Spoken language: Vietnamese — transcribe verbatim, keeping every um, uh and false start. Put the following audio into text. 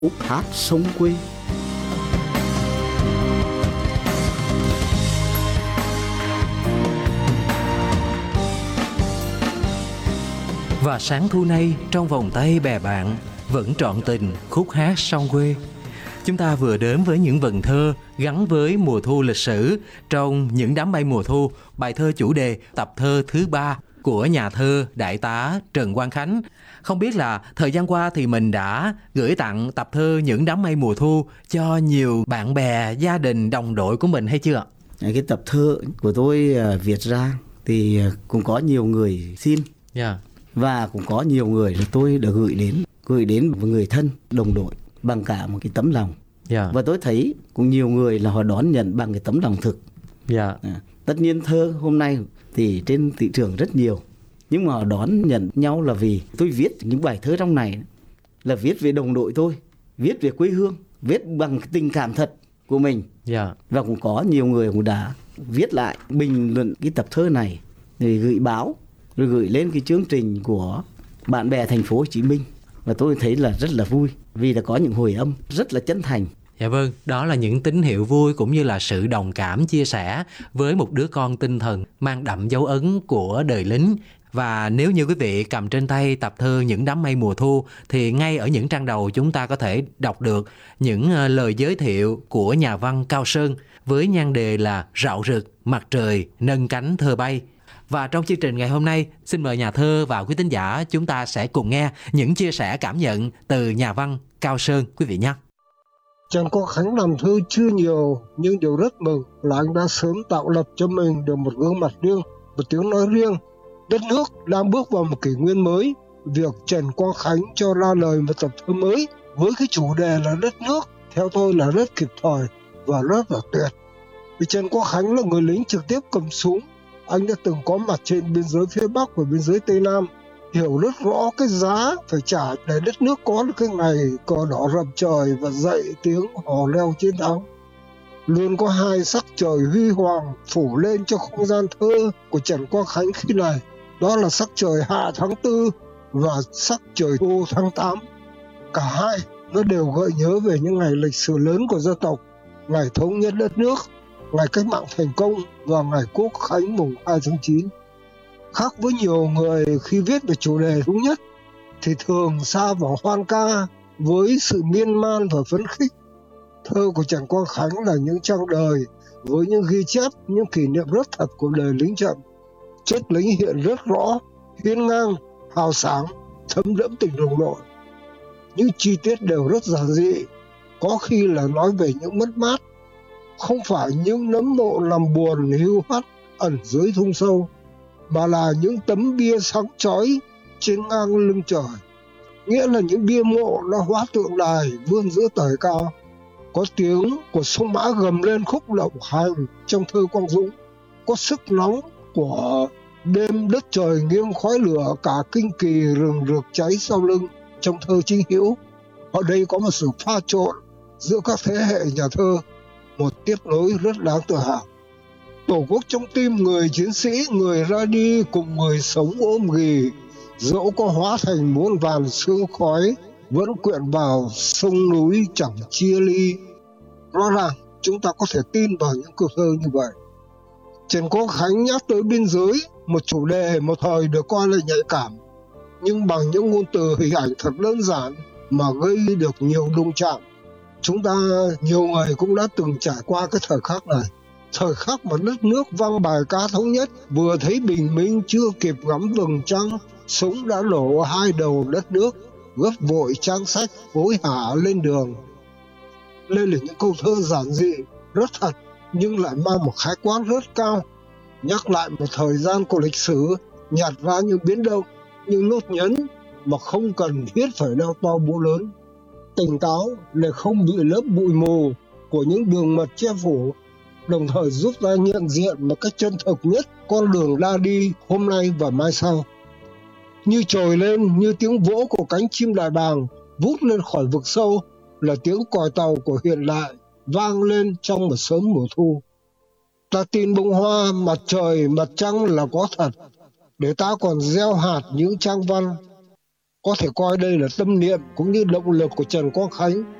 Khúc hát sông quê. Và sáng thu nay trong vòng tay bè bạn vẫn trọn tình khúc hát sông quê. Chúng ta vừa đến với những vần thơ gắn với mùa thu lịch sử trong Những đám mây mùa thu, bài thơ chủ đề tập thơ thứ ba của nhà thơ Đại tá Trần Quang Khánh. Không biết là thời gian qua thì mình đã gửi tặng tập thơ Những đám mây mùa thu cho nhiều bạn bè, gia đình, đồng đội của mình hay chưa? Cái tập thơ của tôi viết ra thì cũng có nhiều người xin. Yeah. Và cũng có nhiều người là tôi đã gửi đến, gửi đến với người thân, đồng đội bằng cả một cái tấm lòng. Yeah. Và tôi thấy cũng nhiều người là họ đón nhận bằng cái tấm lòng thực. Yeah. À, tất nhiên thơ hôm nay thì trên thị trường rất nhiều, nhưng mà họ đón nhận nhau là vì tôi viết những bài thơ trong này là viết về đồng đội tôi, viết về quê hương, viết bằng cái tình cảm thật của mình. Yeah. Và cũng có nhiều người cũng đã viết lại bình luận cái tập thơ này rồi gửi báo, rồi gửi lên cái chương trình của bạn bè thành phố Hồ Chí Minh. Và tôi thấy là rất là vui vì đã có những hồi âm rất là chân thành. Dạ vâng, đó là những tín hiệu vui cũng như là sự đồng cảm chia sẻ với một đứa con tinh thần mang đậm dấu ấn của đời lính. Và nếu như quý vị cầm trên tay tập thơ Những đám mây mùa thu thì ngay ở những trang đầu chúng ta có thể đọc được những lời giới thiệu của nhà văn Cao Sơn với nhan đề là Rạo rực mặt trời nâng cánh thơ bay. Và trong chương trình ngày hôm nay, xin mời nhà thơ và quý thính giả chúng ta sẽ cùng nghe những chia sẻ cảm nhận từ nhà văn Cao Sơn quý vị nhé. Trần Quang Khánh làm thơ chưa nhiều, nhưng điều rất mừng là anh đã sớm tạo lập cho mình được một gương mặt riêng, một tiếng nói riêng. Đất nước đang bước vào một kỷ nguyên mới. Việc Trần Quang Khánh cho ra lời một tập thơ mới với cái chủ đề là đất nước, theo tôi là rất kịp thời và rất là tuyệt. Vì Trần Quang Khánh là người lính trực tiếp cầm súng. Anh đã từng có mặt trên biên giới phía Bắc và biên giới Tây Nam, hiểu rất rõ cái giá phải trả để đất nước có được cái ngày cờ đỏ rập trời và dậy tiếng hò reo chiến thắng. Luôn có hai sắc trời huy hoàng phủ lên cho không gian thơ của Trần Quang Khánh khi này. Đó là sắc trời hạ tháng tư và sắc trời thu tháng tám. Cả hai nó đều gợi nhớ về những ngày lịch sử lớn của dân tộc, ngày thống nhất đất nước, ngày cách mạng thành công và ngày Quốc khánh mùng hai tháng chín. Khác với nhiều người khi viết về chủ đề thống nhất thì thường sa vào hoan ca với sự miên man và phấn khích. Thơ của Trần Quang Khánh là những trang đời với những ghi chép, những kỷ niệm rất thật của đời lính trận. Chất lính hiện rất rõ, hiên ngang, hào sáng, thấm đẫm tình đồng đội. Những chi tiết đều rất giản dị, có khi là nói về những mất mát, không phải những nấm mộ làm buồn hiu hắt ẩn dưới thung sâu, mà là những tấm bia sáng chói trên ngang lưng trời. Nghĩa là những bia mộ nó hóa tượng đài vươn giữa trời cao. Có tiếng của sông Mã gầm lên khúc động hành trong thơ Quang Dũng. Có sức nóng của đêm đất trời nghiêng khói lửa cả kinh kỳ rừng rực cháy sau lưng trong thơ Chính Hữu. Ở đây có một sự pha trộn giữa các thế hệ nhà thơ, một tiếp nối rất đáng tự hào. Tổ quốc trong tim người chiến sĩ, người ra đi cùng người sống ôm ghì, dẫu có hóa thành muôn vàn sương khói, vẫn quyện vào sông núi chẳng chia ly. Rõ ràng chúng ta có thể tin vào những câu thơ như vậy. Trần Quang Khánh nhắc tới biên giới, một chủ đề một thời được coi là nhạy cảm, nhưng bằng những ngôn từ hình ảnh thật đơn giản mà gây được nhiều đụng chạm. Chúng ta nhiều người cũng đã từng trải qua cái thời khắc này. Thời khắc mà đất nước vang bài ca thống nhất, vừa thấy bình minh chưa kịp ngắm vầng trăng, súng đã nổ hai đầu đất nước, gấp vội trang sách hối hả lên đường. Đây là những câu thơ giản dị, rất thật, nhưng lại mang một khái quát rất cao, nhắc lại một thời gian của lịch sử, nhặt ra những biến động, những nốt nhấn mà không cần thiết phải đeo to búa lớn. Tỉnh táo để không bị lớp bụi mù của những đường mật che phủ, đồng thời giúp ta nhận diện một cách chân thực nhất con đường ra đi hôm nay và mai sau. Như trồi lên, như tiếng vỗ của cánh chim đại bàng vút lên khỏi vực sâu, là tiếng còi tàu của hiện đại vang lên trong một sớm mùa thu. Ta tin bông hoa, mặt trời, mặt trăng là có thật, để ta còn gieo hạt những trang văn Có thể coi đây là tâm niệm cũng như động lực của Trần Quang Khánh